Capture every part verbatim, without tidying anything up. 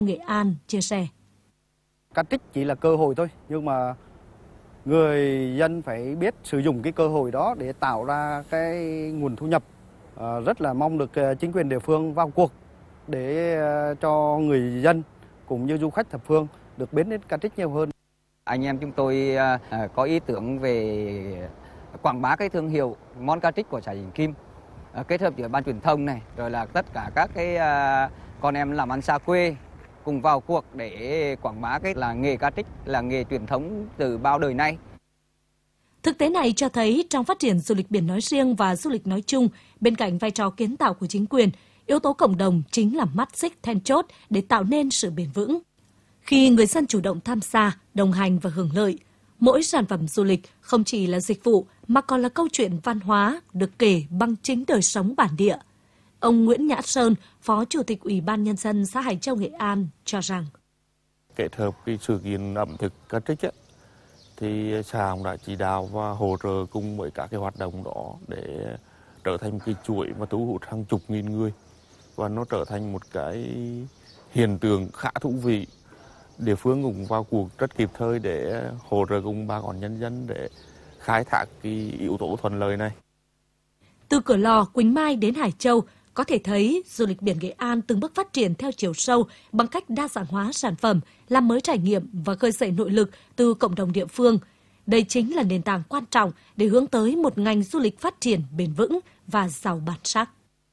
Nghệ An chia sẻ. Cát trích chỉ là cơ hội thôi, nhưng mà người dân phải biết sử dụng cái cơ hội đó để tạo ra cái nguồn thu nhập. À, rất là mong được chính quyền địa phương vào cuộc để cho người dân cũng như du khách thập phương được biết đến Cát trích nhiều hơn. Anh em chúng tôi có ý tưởng về quảng bá cái thương hiệu món cá trích của xã Vĩnh Kim, kết hợp với ban truyền thông này, rồi là tất cả các cái con em làm ăn xa quê cùng vào cuộc để quảng bá cái là nghề cá trích, là nghề truyền thống từ bao đời nay. Thực tế này cho thấy trong phát triển du lịch biển nói riêng và du lịch nói chung, bên cạnh vai trò kiến tạo của chính quyền, yếu tố cộng đồng chính là mắt xích then chốt để tạo nên sự bền vững. Khi người dân chủ động tham gia, đồng hành và hưởng lợi, mỗi sản phẩm du lịch không chỉ là dịch vụ mà còn là câu chuyện văn hóa được kể bằng chính đời sống bản địa. Ông Nguyễn Nhã Sơn, Phó Chủ tịch Ủy ban Nhân dân xã Hải Châu, Nghệ An cho rằng kết hợp cái sự kiện ẩm thực cá trích ấy, thì xã đã chỉ đạo và hỗ trợ cùng với các cái hoạt động đó để trở thành cái chuỗi mà thu hút hàng chục nghìn người, và nó trở thành một cái hiện tượng khá thú vị. Địa phương cũng vào cuộc rất kịp thời để hỗ trợ cùng bà con nhân dân để khai thác cái yếu tố thuận lợi này. Từ Cửa Lò, Quỳnh Mai đến Hải Châu, có thể thấy du lịch biển Nghệ An từng bước phát triển theo chiều sâu bằng cách đa dạng hóa sản phẩm, làm mới trải nghiệm và khơi dậy nội lực từ cộng đồng địa phương. Đây chính là nền tảng quan trọng để hướng tới một ngành du lịch phát triển bền vững và giàu bản sắc.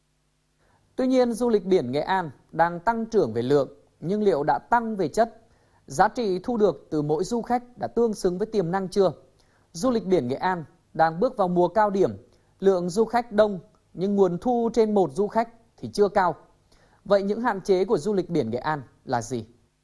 Tuy nhiên, du lịch biển Nghệ An đang tăng trưởng về lượng, nhưng liệu đã tăng về chất? Giá trị thu được từ mỗi du khách đã tương xứng với tiềm năng chưa? Du lịch biển Nghệ An đang bước vào mùa cao điểm, lượng du khách đông nhưng nguồn thu trên một du khách thì chưa cao. Vậy những hạn chế của du lịch biển Nghệ An là gì?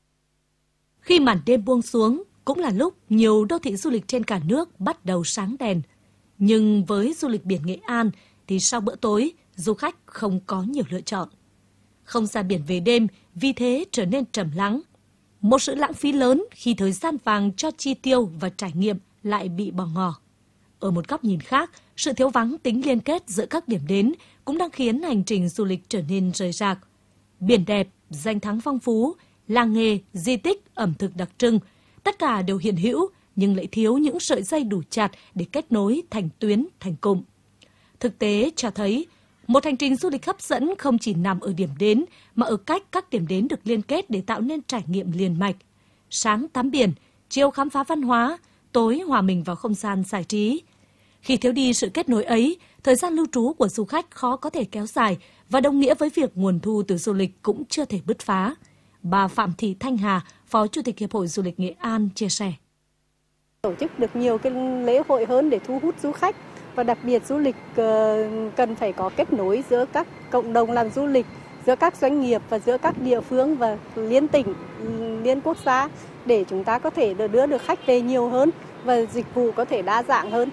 Khi màn đêm buông xuống, cũng là lúc nhiều đô thị du lịch trên cả nước bắt đầu sáng đèn. Nhưng với du lịch biển Nghệ An thì sau bữa tối, du khách không có nhiều lựa chọn. Không gian biển về đêm vì thế trở nên trầm lắng. Một sự lãng phí lớn khi thời gian vàng cho chi tiêu và trải nghiệm lại bị bỏ ngỏ. Ở một góc nhìn khác, sự thiếu vắng tính liên kết giữa các điểm đến cũng đang khiến hành trình du lịch trở nên rời rạc. Biển đẹp, danh thắng phong phú, làng nghề, di tích, ẩm thực đặc trưng, tất cả đều hiện hữu nhưng lại thiếu những sợi dây đủ chặt để kết nối thành tuyến, thành cụm. Thực tế cho thấy, một hành trình du lịch hấp dẫn không chỉ nằm ở điểm đến mà ở cách các điểm đến được liên kết để tạo nên trải nghiệm liền mạch. Sáng tắm biển, chiều khám phá văn hóa, tối hòa mình vào không gian giải trí. Khi thiếu đi sự kết nối ấy, thời gian lưu trú của du khách khó có thể kéo dài và đồng nghĩa với việc nguồn thu từ du lịch cũng chưa thể bứt phá. Bà Phạm Thị Thanh Hà, Phó Chủ tịch Hiệp hội Du lịch Nghệ An chia sẻ. Tổ chức được nhiều cái lễ hội hơn để thu hút du khách, và đặc biệt du lịch cần phải có kết nối giữa các cộng đồng làm du lịch, giữa các doanh nghiệp và giữa các địa phương và liên tỉnh, liên quốc gia để chúng ta có thể đưa được khách về nhiều hơn và dịch vụ có thể đa dạng hơn.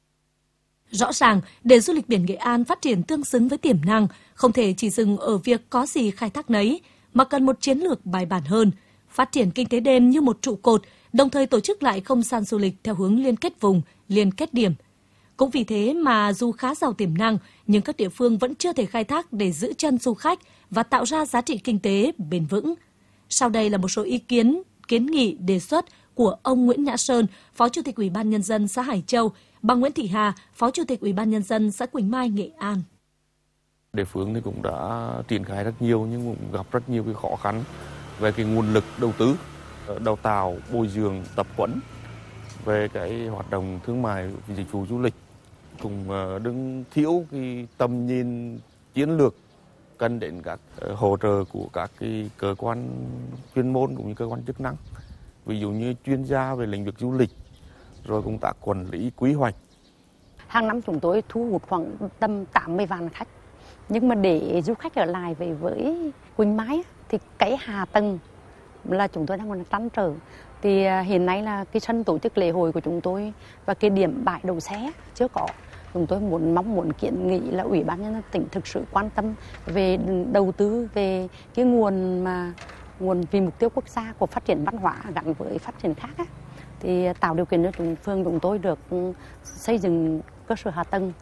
Rõ ràng, để du lịch biển Nghệ An phát triển tương xứng với tiềm năng, không thể chỉ dừng ở việc có gì khai thác nấy, mà cần một chiến lược bài bản hơn, phát triển kinh tế đêm như một trụ cột, đồng thời tổ chức lại không gian du lịch theo hướng liên kết vùng, liên kết điểm. Cũng vì thế mà dù khá giàu tiềm năng, nhưng các địa phương vẫn chưa thể khai thác để giữ chân du khách và tạo ra giá trị kinh tế bền vững. Sau đây là một số ý kiến, kiến nghị, đề xuất của ông Nguyễn Nhã Sơn, Phó Chủ tịch Ủy ban Nhân dân xã Hải Châu, bà Nguyễn Thị Hà, Phó Chủ tịch Ủy ban Nhân dân xã Quỳnh Mai, Nghệ An. Địa phương thì cũng đã triển khai rất nhiều nhưng cũng gặp rất nhiều cái khó khăn về cái nguồn lực đầu tư, đào tạo, bồi dưỡng, tập huấn về cái hoạt động thương mại, dịch vụ du lịch, cũng đứng thiếu cái tầm nhìn chiến lược cần đến các hỗ trợ của các cái cơ quan chuyên môn cũng như cơ quan chức năng, ví dụ như chuyên gia về lĩnh vực du lịch, rồi công tác quản lý quy hoạch. Hàng năm chúng tôi thu hút khoảng tầm tám mươi vạn khách, nhưng mà để du khách ở lại về với Quỳnh Mai thì cái hạ tầng là chúng tôi đang còn trăn trở. Thì hiện nay là cái sân tổ chức lễ hội của chúng tôi và cái điểm bãi đậu xe chưa có. Chúng tôi muốn mong muốn kiến nghị là Ủy ban Nhân dân tỉnh thực sự quan tâm về đầu tư về cái nguồn mà nguồn vì mục tiêu quốc gia của phát triển văn hóa gắn với phát triển khác á, thì tạo điều kiện cho chúng phương chúng tôi được xây dựng cơ sở hạ tầng.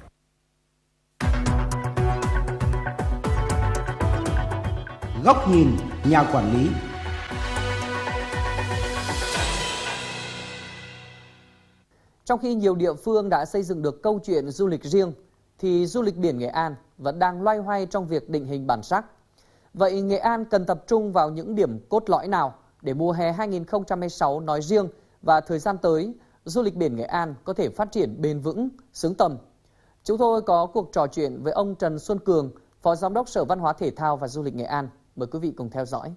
Góc nhìn nhà quản lý. Trong khi nhiều địa phương đã xây dựng được câu chuyện du lịch riêng, thì du lịch biển Nghệ An vẫn đang loay hoay trong việc định hình bản sắc. Vậy Nghệ An cần tập trung vào những điểm cốt lõi nào để mùa hè hai nghìn không trăm hai mươi sáu nói riêng và thời gian tới, du lịch biển Nghệ An có thể phát triển bền vững, xứng tầm? Chúng tôi có cuộc trò chuyện với ông Trần Xuân Cường, Phó Giám đốc Sở Văn hóa Thể thao và Du lịch Nghệ An. Mời quý vị cùng theo dõi.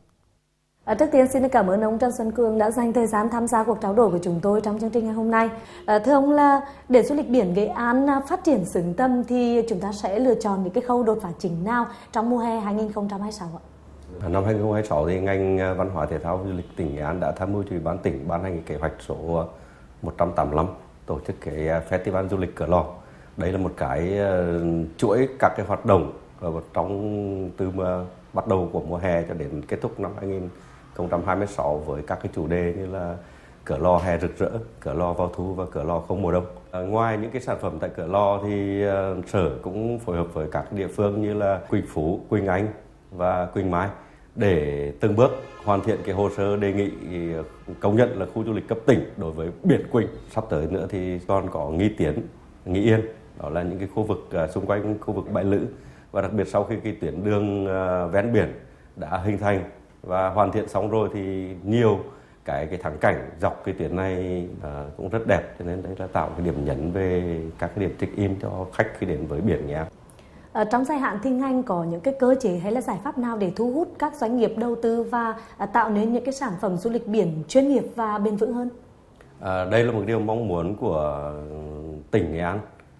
À, trước tiên xin cảm ơn ông Trần Xuân Cường đã dành thời gian tham gia cuộc trao đổi của chúng tôi trong chương trình ngày hôm nay. À, thưa ông, là để du lịch biển Nghệ An phát triển xứng tầm thì chúng ta sẽ lựa chọn những cái khâu đột phá chính nào trong mùa hè hai nghìn không trăm hai mươi sáu ạ? Năm hai nghìn không trăm hai mươi sáu thì ngành Văn hóa Thể thao và Du lịch tỉnh Nghệ An đã tham mưu cho Ủy ban tỉnh ban hành kế hoạch số một trăm tám mươi lăm tổ chức cái Festival du lịch Cửa Lò. Đây là một cái chuỗi các cái hoạt động trong từ mà bắt đầu của mùa hè cho đến kết thúc năm hai nghìn không trăm hai mươi sáu với các cái chủ đề như là Cửa Lò hè rực rỡ, Cửa Lò vào thu và Cửa Lò không mùa đông. À, ngoài những cái sản phẩm tại Cửa Lò thì uh, sở cũng phối hợp với các địa phương như là Quỳnh Phú, Quỳnh Anh và Quỳnh Mai để từng bước hoàn thiện cái hồ sơ đề nghị công nhận là khu du lịch cấp tỉnh đối với biển Quỳnh. Sắp tới nữa thì còn có Nghi Tiến, Nghi Yên, đó là những cái khu vực uh, xung quanh khu vực Bãi Lữ, và đặc biệt sau khi cái tuyến đường uh, ven biển đã hình thành và hoàn thiện xong rồi thì nhiều cái cái thắng cảnh dọc cái tuyến này uh, cũng rất đẹp, cho nên đấy là tạo cái điểm nhấn về các cái điểm check-in cho khách khi đến với biển Nghệ An. À, trong dài hạn thì ngành có những cái cơ chế hay là giải pháp nào để thu hút các doanh nghiệp đầu tư và à, tạo nên những cái sản phẩm du lịch biển chuyên nghiệp và bền vững hơn? À, đây là một điều mong muốn của tỉnh Nghệ An,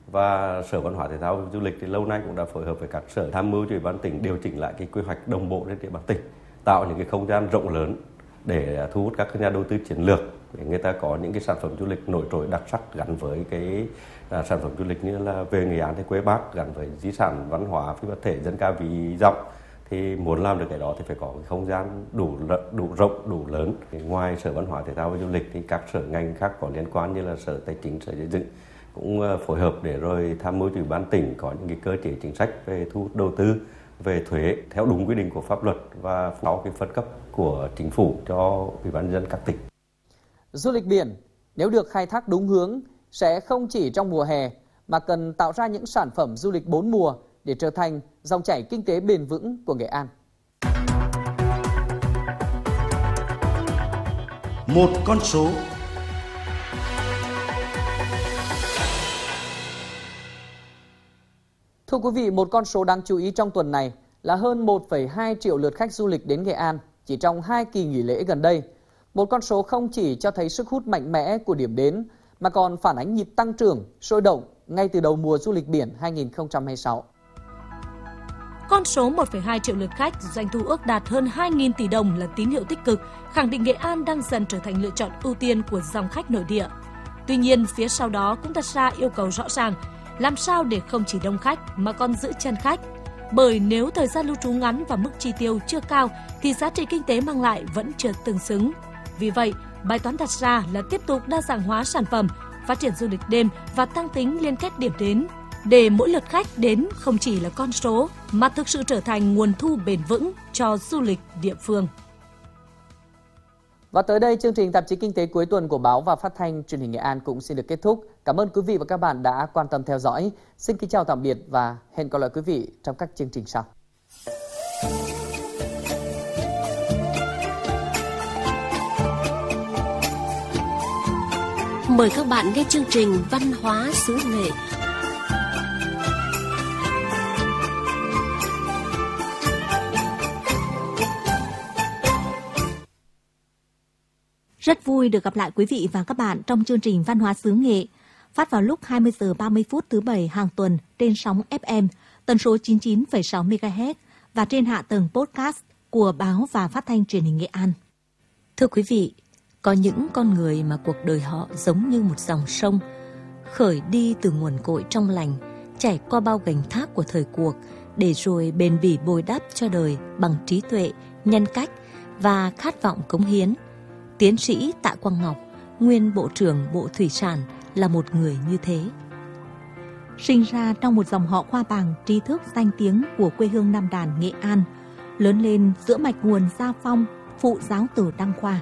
và Sở Văn hóa Thể thao và Du lịch thì lâu nay cũng đã phối hợp với các sở tham mưu cho Ủy ban tỉnh điều chỉnh lại cái quy hoạch đồng bộ trên địa bàn tỉnh, tạo những cái không gian rộng lớn để thu hút các nhà đầu tư chiến lược, để người ta có những cái sản phẩm du lịch nổi trội đặc sắc gắn với cái à, sản phẩm du lịch như là về Nghệ An thì quê Bác, gắn với di sản văn hóa phi vật thể dân ca ví dặm. Thì muốn làm được cái đó thì phải có cái không gian đủ đủ rộng, đủ lớn. Thì ngoài Sở Văn hóa Thể thao và Du lịch thì các sở ngành khác có liên quan như là Sở Tài chính, Sở Xây dựng cũng phối hợp để rồi tham mưu cho Ủy ban tỉnh có những cái cơ chế chính sách về thu hút đầu tư, về thuế theo đúng quy định của pháp luật và sau cái phân cấp của chính phủ cho Ủy ban nhân dân các tỉnh. Du lịch biển nếu được khai thác đúng hướng sẽ không chỉ trong mùa hè mà cần tạo ra những sản phẩm du lịch bốn mùa để trở thành dòng chảy kinh tế bền vững của Nghệ An. Một con số. Thưa quý vị, một con số đáng chú ý trong tuần này là hơn một phẩy hai triệu lượt khách du lịch đến Nghệ An chỉ trong hai kỳ nghỉ lễ gần đây. Một con số không chỉ cho thấy sức hút mạnh mẽ của điểm đến mà còn phản ánh nhịp tăng trưởng sôi động ngay từ đầu mùa du lịch biển hai nghìn không trăm hai mươi sáu. Con số một phẩy hai triệu lượt khách, doanh thu ước đạt hơn hai nghìn tỷ đồng là tín hiệu tích cực, khẳng định Nghệ An đang dần trở thành lựa chọn ưu tiên của dòng khách nội địa. Tuy nhiên, phía sau đó cũng đặt ra yêu cầu rõ ràng, làm sao để không chỉ đông khách mà còn giữ chân khách. Bởi nếu thời gian lưu trú ngắn và mức chi tiêu chưa cao thì giá trị kinh tế mang lại vẫn chưa tương xứng. Vì vậy, bài toán đặt ra là tiếp tục đa dạng hóa sản phẩm, phát triển du lịch đêm và tăng tính liên kết điểm đến, để mỗi lượt khách đến không chỉ là con số mà thực sự trở thành nguồn thu bền vững cho du lịch địa phương. Và tới đây, chương trình Tạp chí Kinh tế cuối tuần của Báo và Phát thanh Truyền hình Nghệ An cũng xin được kết thúc. Cảm ơn quý vị và các bạn đã quan tâm theo dõi. Xin kính chào tạm biệt và hẹn gặp lại quý vị trong các chương trình sau. Mời các bạn nghe chương trình Văn hóa xứ Nghệ. Rất vui được gặp lại quý vị và các bạn trong chương trình Văn hóa xứ Nghệ, phát vào lúc hai mươi giờ ba mươi phút thứ Bảy hàng tuần trên sóng ép em, tần số chín mươi chín phẩy sáu mê ga héc và trên hạ tầng podcast của Báo và Phát thanh Truyền hình Nghệ An. Thưa quý vị, có những con người mà cuộc đời họ giống như một dòng sông, khởi đi từ nguồn cội trong lành, chảy qua bao gành thác của thời cuộc, để rồi bền bỉ bồi đắp cho đời bằng trí tuệ, nhân cách và khát vọng cống hiến. Tiến sĩ Tạ Quang Ngọc, nguyên Bộ trưởng Bộ Thủy sản, là một người như thế. Sinh ra trong một dòng họ khoa bảng trí thức danh tiếng của quê hương Nam Đàn, Nghệ An, lớn lên giữa mạch nguồn Gia Phong, phụ giáo tử Đăng Khoa,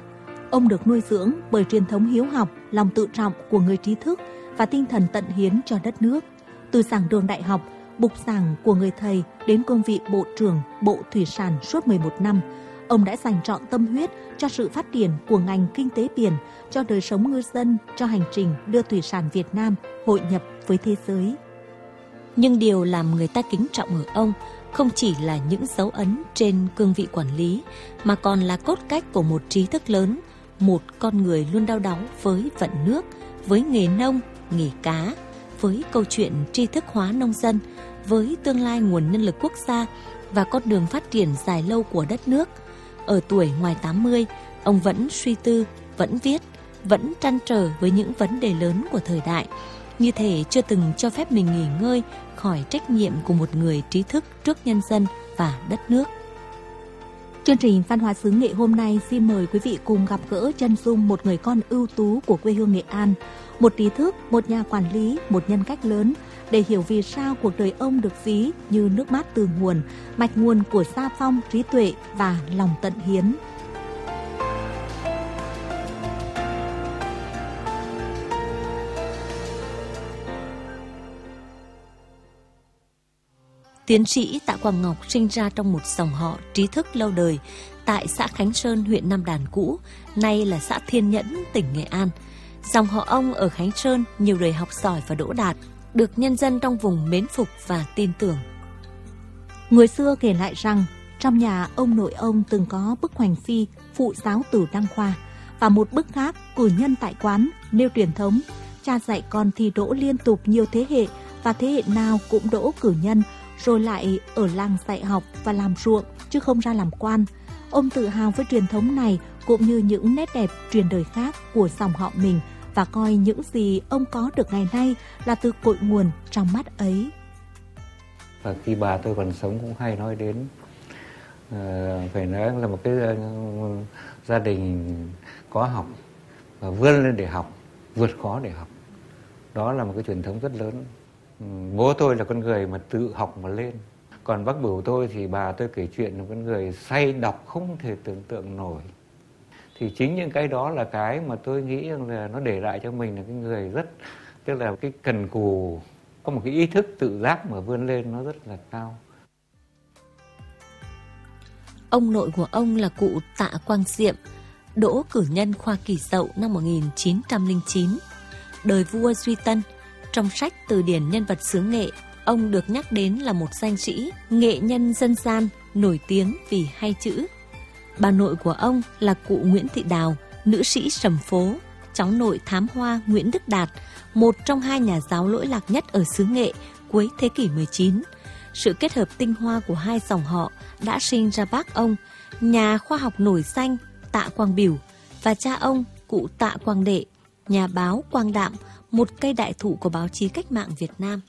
Ông được nuôi dưỡng bởi truyền thống hiếu học, lòng tự trọng của người trí thức và tinh thần tận hiến cho đất nước. Từ giảng đường đại học, bục giảng của người thầy đến cương vị Bộ trưởng Bộ Thủy sản suốt mười một năm, ông đã dành trọn tâm huyết cho sự phát triển của ngành kinh tế biển, cho đời sống ngư dân, cho hành trình đưa thủy sản Việt Nam hội nhập với thế giới. Nhưng điều làm người ta kính trọng ở ông không chỉ là những dấu ấn trên cương vị quản lý, mà còn là cốt cách của một trí thức lớn, một con người luôn đau đáu với vận nước, với nghề nông, nghề cá, với câu chuyện tri thức hóa nông dân, với tương lai nguồn nhân lực quốc gia và con đường phát triển dài lâu của đất nước. Ở tuổi ngoài tám mươi, ông vẫn suy tư, vẫn viết, vẫn trăn trở với những vấn đề lớn của thời đại, như thể chưa từng cho phép mình nghỉ ngơi khỏi trách nhiệm của một người trí thức trước nhân dân và đất nước. Chương trình Văn hóa xứ Nghệ hôm nay xin mời quý vị cùng gặp gỡ chân dung một người con ưu tú của quê hương Nghệ An, một trí thức, một nhà quản lý, một nhân cách lớn, để hiểu vì sao cuộc đời ông được ví như nước mát từ nguồn, mạch nguồn của gia phong, trí tuệ và lòng tận hiến. Tiến sĩ Tạ Quang Ngọc sinh ra trong một dòng họ trí thức lâu đời tại xã Khánh Sơn, huyện Nam Đàn cũ, nay là xã Thiên Nhẫn, tỉnh Nghệ An. Dòng họ ông ở Khánh Sơn nhiều đời học giỏi và đỗ đạt, được nhân dân trong vùng mến phục và tin tưởng. Người xưa kể lại rằng, trong nhà ông nội ông từng có bức hoành phi phụ giáo tử Đăng Khoa, và một bức khác cử nhân tại quán nêu truyền thống, cha dạy con thi đỗ liên tục nhiều thế hệ, và thế hệ nào cũng đỗ cử nhân, rồi lại ở làng dạy học và làm ruộng, chứ không ra làm quan. Ông tự hào với truyền thống này cũng như những nét đẹp truyền đời khác của dòng họ mình, và coi những gì ông có được ngày nay là từ cội nguồn trong mắt ấy. Và khi bà tôi còn sống cũng hay nói đến, uh, phải nói là một cái uh, gia đình có học và vươn lên để học, vượt khó để học. Đó là một cái truyền thống rất lớn. Um, bố tôi là con người mà tự học mà lên. Còn bác Bửu tôi thì bà tôi kể chuyện là con người say đọc không thể tưởng tượng nổi. Thì chính những cái đó là cái mà tôi nghĩ rằng là nó để lại cho mình là cái người rất, tức là cái cần cù, có một cái ý thức tự giác mà vươn lên nó rất là cao. Ông nội của ông là cụ Tạ Quang Diệm, đỗ cử nhân khoa Kỷ Dậu năm một nghìn chín trăm lẻ chín. Đời vua Duy Tân, trong sách Từ điển nhân vật xứ Nghệ, ông được nhắc đến là một danh sĩ, nghệ nhân dân gian, nổi tiếng vì hay chữ. Bà nội của ông là cụ Nguyễn Thị Đào, nữ sĩ Sầm Phố, cháu nội thám hoa Nguyễn Đức Đạt, một trong hai nhà giáo lỗi lạc nhất ở xứ Nghệ cuối thế kỷ mười chín. Sự kết hợp tinh hoa của hai dòng họ đã sinh ra bác ông, nhà khoa học nổi danh Tạ Quang Bửu, và cha ông, cụ Tạ Quang Đệ, nhà báo Quang Đạm, một cây đại thụ của báo chí cách mạng Việt Nam.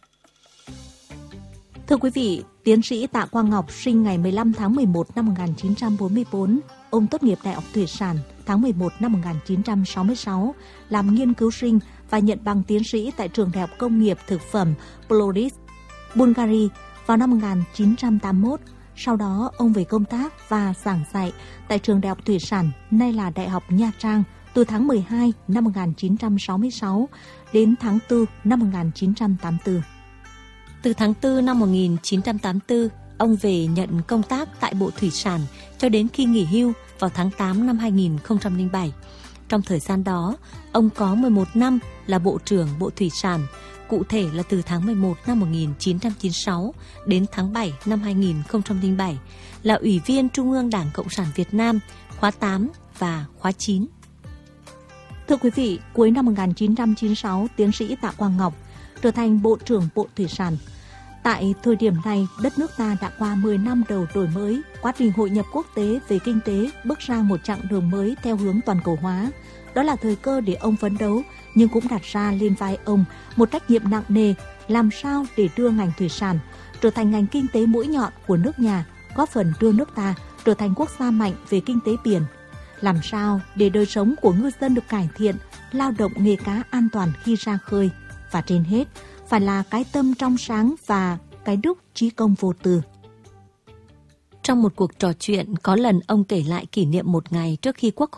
Thưa quý vị, tiến sĩ Tạ Quang Ngọc sinh ngày mười lăm tháng mười một năm một nghìn chín trăm bốn mươi tư. Ông tốt nghiệp Đại học Thủy sản tháng mười một năm một nghìn chín trăm sáu mươi sáu, làm nghiên cứu sinh và nhận bằng tiến sĩ tại Trường Đại học Công nghiệp Thực phẩm Ploris, Bulgaria vào năm một nghìn chín trăm tám mươi mốt. Sau đó, ông về công tác và giảng dạy tại Trường Đại học Thủy sản, nay là Đại học Nha Trang, từ tháng mười hai năm một nghìn chín trăm sáu mươi sáu đến tháng tư năm một nghìn chín trăm tám mươi tư. Từ tháng tư năm một nghìn chín trăm tám mươi tư, ông về nhận công tác tại Bộ Thủy sản cho đến khi nghỉ hưu vào tháng tám năm hai nghìn không trăm lẻ bảy. Trong thời gian đó, ông có mười một năm là Bộ trưởng Bộ Thủy sản, cụ thể là từ tháng mười một năm một nghìn chín trăm chín mươi sáu đến tháng bảy năm hai nghìn không trăm lẻ bảy, là Ủy viên Trung ương Đảng Cộng sản Việt Nam khóa tám và khóa chín. Thưa quý vị, cuối năm một nghìn chín trăm chín mươi sáu, tiến sĩ Tạ Quang Ngọc trở thành Bộ trưởng Bộ Thủy sản. Tại thời điểm này, đất nước ta đã qua mười năm đầu đổi mới, quá trình hội nhập quốc tế về kinh tế bước ra một chặng đường mới theo hướng toàn cầu hóa. Đó là thời cơ để ông phấn đấu, nhưng cũng đặt ra lên vai ông một trách nhiệm nặng nề, làm sao để đưa ngành thủy sản trở thành ngành kinh tế mũi nhọn của nước nhà, góp phần đưa nước ta trở thành quốc gia mạnh về kinh tế biển. Làm sao để đời sống của ngư dân được cải thiện, lao động nghề cá an toàn khi ra khơi. Và trên hết, phải là cái tâm trong sáng và cái đúc trí công vô tư. Trong một cuộc trò chuyện, có lần ông kể lại kỷ niệm một ngày trước khi Quốc